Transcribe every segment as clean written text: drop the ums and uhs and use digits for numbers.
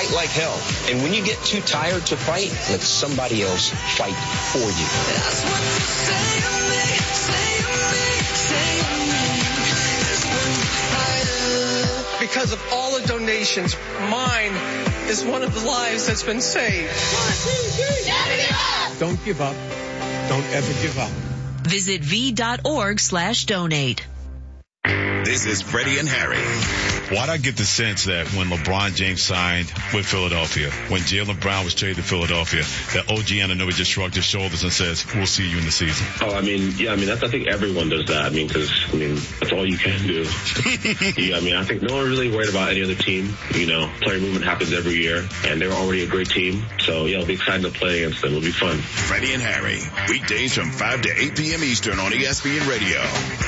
fight like hell. And when you get too tired to fight, let somebody else fight for you. That's what you say to me, say to me, say to me. That's when you fight. Because of all the donations, mine is one of the lives that's been saved. 1, 2, 3, never give up! Don't give up. Don't ever give up. Visit v.org/donate. This is Freddie and Harry. Why'd I get the sense that when LeBron James signed with Philadelphia, when Jaylen Brown was traded to Philadelphia, that OG Anunoby just shrugged his shoulders and says, we'll see you in the season? Oh, I think everyone does that. That's all you can do. I think no one really worried about any other team. Player movement happens every year, and they're already a great team. So, it'll be exciting to play against them. It'll be fun. Freddie and Harry, weekdays from 5 to 8 p.m. Eastern on ESPN Radio.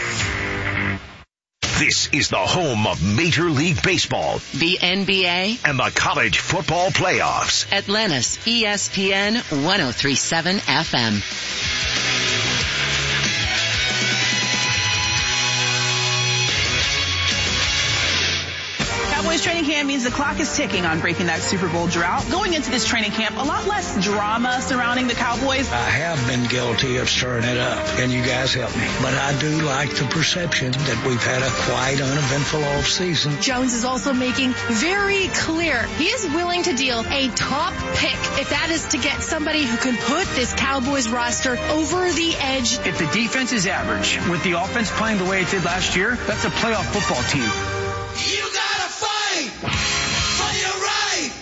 This is the home of Major League Baseball, The NBA, and the college football playoffs. Atlanta's ESPN 103.7 FM. Cowboys training camp means the clock is ticking on breaking that Super Bowl drought. Going into this training camp, a lot less drama surrounding the Cowboys. I have been guilty of stirring it up, and you guys help me. But I do like the perception that we've had a quite uneventful offseason. Jones is also making very clear he is willing to deal a top pick if that is to get somebody who can put this Cowboys roster over the edge. If the defense is average, with the offense playing the way it did last year, that's a playoff football team. You gotta fight for your right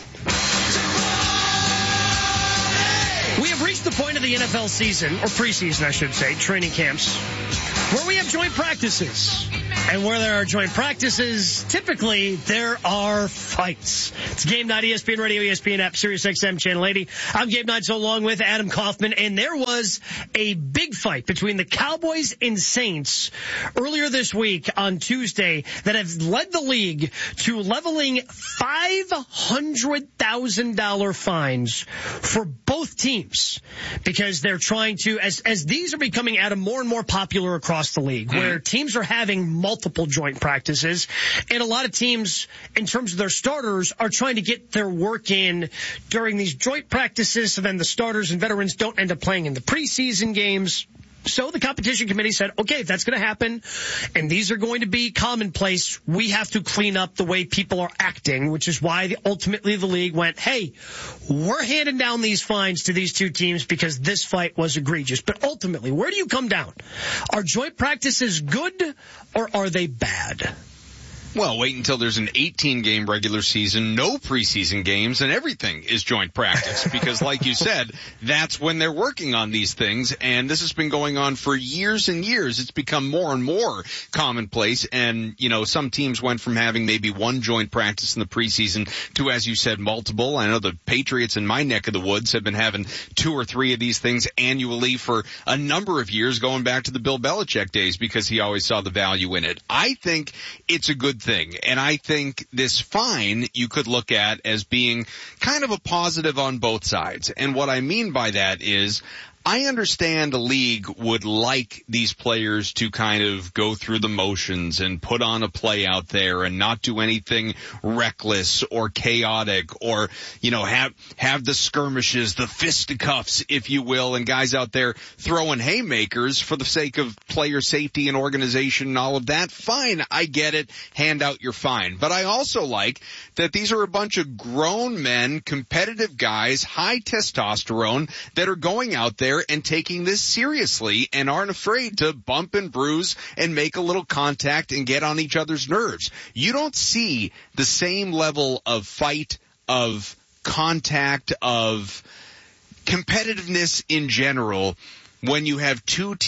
to play. We have reached the point of the NFL season, or preseason, I should say, training camps, where we have joint practices. And where there are joint practices, typically there are fights. It's Game Night, ESPN Radio, ESPN app, Sirius XM Channel 80. I'm Gabe Knights along with Adam Kaufman, and there was a big fight between the Cowboys and Saints earlier this week on Tuesday that has led the league to leveling $500,000 fines for both teams because they're trying to, as these are becoming, Adam, more and more popular across the league, where teams are having multiple joint practices, and a lot of teams, in terms of their starters, are trying to get their work in during these joint practices so then the starters and veterans don't end up playing in the preseason games. So the competition committee said, okay, if that's going to happen, and these are going to be commonplace, we have to clean up the way people are acting, which is why ultimately the league went, hey, we're handing down these fines to these two teams because this fight was egregious. But ultimately, where do you come down? Are joint practices good or are they bad? Well, wait until there's an 18-game regular season, no preseason games, and everything is joint practice. Because like you said, that's when they're working on these things, and this has been going on for years and years. It's become more and more commonplace, and, some teams went from having maybe one joint practice in the preseason to, as you said, multiple. I know the Patriots in my neck of the woods have been having 2 or 3 of these things annually for a number of years, going back to the Bill Belichick days, because he always saw the value in it. I think it's a good thing. And I think this fine you could look at as being kind of a positive on both sides. And what I mean by that is, I understand the league would like these players to kind of go through the motions and put on a play out there and not do anything reckless or chaotic or, have the skirmishes, the fisticuffs, if you will, and guys out there throwing haymakers for the sake of player safety and organization and all of that. Fine, I get it. Hand out your fine. But I also like that these are a bunch of grown men, competitive guys, high testosterone that are going out there and taking this seriously and aren't afraid to bump and bruise and make a little contact and get on each other's nerves. You don't see the same level of fight, of contact, of competitiveness in general when you have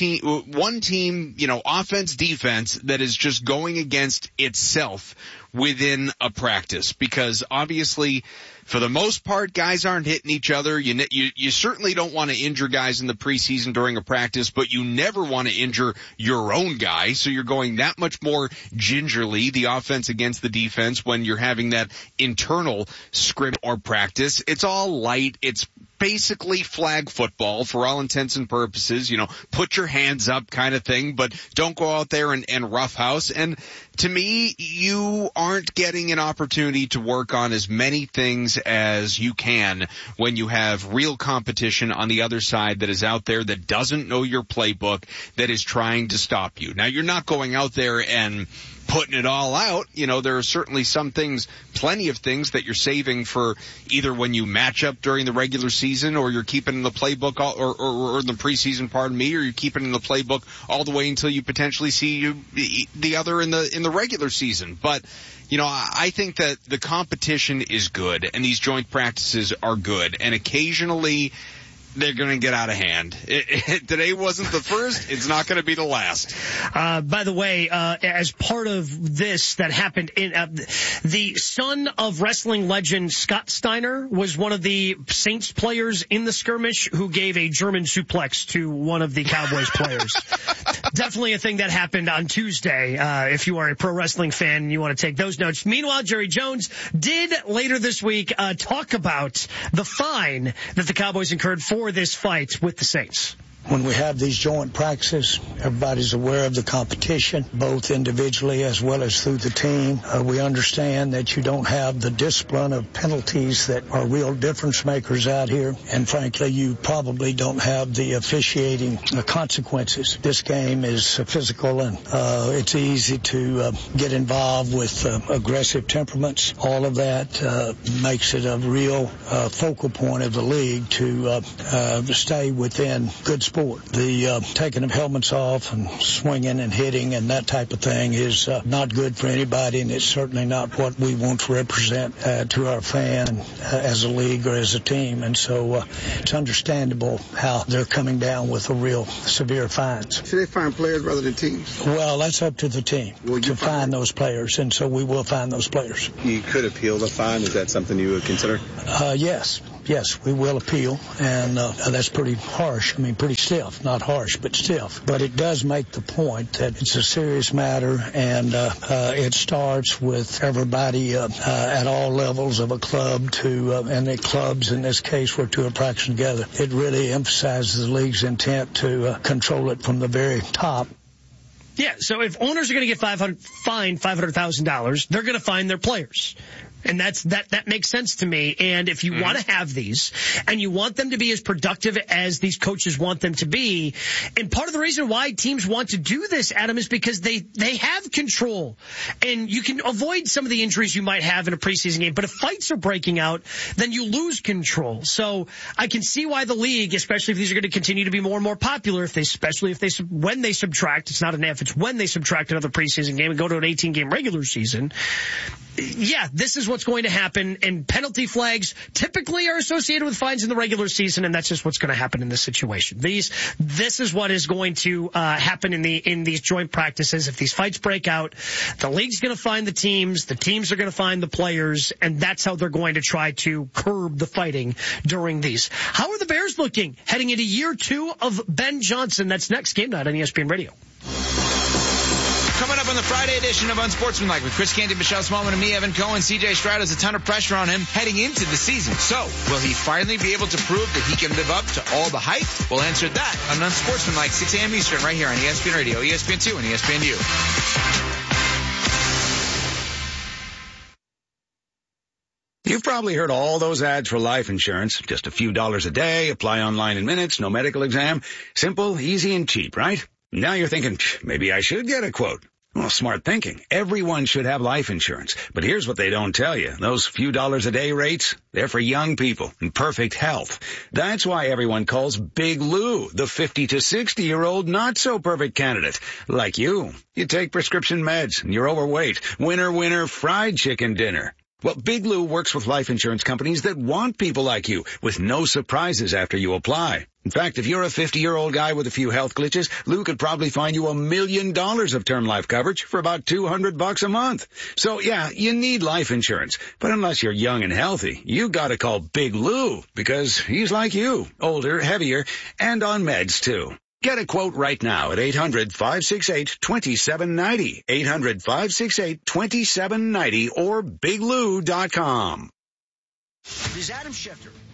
one team, offense, defense, that is just going against itself within a practice. Because obviously, for the most part, guys aren't hitting each other. You certainly don't want to injure guys in the preseason during a practice, but you never want to injure your own guy. So you're going that much more gingerly, the offense against the defense, when you're having that internal scrimmage or practice. It's all light. It's basically flag football for all intents and purposes, put your hands up kind of thing, but don't go out there and roughhouse. And to me, you aren't getting an opportunity to work on as many things as you can when you have real competition on the other side that is out there that doesn't know your playbook, that is trying to stop you. Now, you're not going out there and putting it all out. There are certainly plenty of things that you're saving for either when you match up during the regular season, or you're keeping in the playbook or in the preseason, or you're keeping in the playbook all the way until you potentially see the other in the regular season. But I think that the competition is good and these joint practices are good, and occasionally they're going to get out of hand. Today wasn't the first. It's not going to be the last. By the way, as part of this that happened, the son of wrestling legend Scott Steiner was one of the Saints players in the skirmish who gave a German suplex to one of the Cowboys players. Definitely a thing that happened on Tuesday. If you are a pro wrestling fan and you want to take those notes. Meanwhile, Jerry Jones did later this week talk about the fine that the Cowboys incurred for this fight with the Saints. When we have these joint practices, everybody's aware of the competition, both individually as well as through the team. We understand that you don't have the discipline of penalties that are real difference makers out here. And frankly, you probably don't have the officiating consequences. This game is physical, and it's easy to get involved with aggressive temperaments. All of that makes it a real focal point of the league to stay within good sport. The taking of helmets off and swinging and hitting and that type of thing is not good for anybody, and it's certainly not what we want to represent to our fan as a league or as a team. And so it's understandable how they're coming down with a real severe fines. Should they fine players rather than teams? Well, that's up to the team to find those players, and so we will find those players. You could appeal the fine. Is that something you would consider? Yes, we will appeal, and that's pretty harsh. Pretty stiff, not harsh, but stiff. But it does make the point that it's a serious matter, and it starts with everybody at all levels of a club and the clubs in this case were to a practice together. It really emphasizes the league's intent to control it from the very top. Yeah, so if owners are going to get fined $500,000, they're going to fine their players. And that makes sense to me. And if you want to have these and you want them to be as productive as these coaches want them to be, and part of the reason why teams want to do this, Adam, is because they have control and you can avoid some of the injuries you might have in a preseason game. But if fights are breaking out, then you lose control. So I can see why the league, especially if these are going to continue to be more and more popular, when they subtract, it's not an if, it's when they subtract another preseason game and go to an 18-game regular season. Yeah, this is what's going to happen, and penalty flags typically are associated with fines in the regular season, and that's just what's going to happen in this situation. This is what is going to happen in these joint practices. If these fights break out, the league's going to fine the teams are going to fine the players, and that's how they're going to try to curb the fighting during these. How are the Bears looking heading into year 2 of Ben Johnson? That's next Game Night on ESPN Radio. Coming up on the Friday edition of Unsportsmanlike with Chris Canty, Michelle Smallman, and me, Evan Cohen. CJ Stroud has a ton of pressure on him heading into the season. So, will he finally be able to prove that he can live up to all the hype? We'll answer that on Unsportsmanlike, 6 a.m. Eastern, right here on ESPN Radio, ESPN2, and ESPNU. You've probably heard all those ads for life insurance. Just a few dollars a day, apply online in minutes, no medical exam. Simple, easy, and cheap, right? Now you're thinking, maybe I should get a quote. Well, smart thinking. Everyone should have life insurance. But here's what they don't tell you. Those few dollars a day rates, they're for young people in perfect health. That's why everyone calls Big Lou the 50 to 60-year-old not-so-perfect candidate. Like you. You take prescription meds and you're overweight. Winner, fried chicken dinner. Well, Big Lou works with life insurance companies that want people like you with no surprises after you apply. In fact, if you're a 50-year-old guy with a few health glitches, Lou could probably find you $1 million of term life coverage for about $200 a month. So yeah, you need life insurance. But unless you're young and healthy, you gotta call Big Lou because he's like you, older, heavier, and on meds too. Get a quote right now at 800-568-2790, 800-568-2790, or biglou.com. This is Adam Schefter.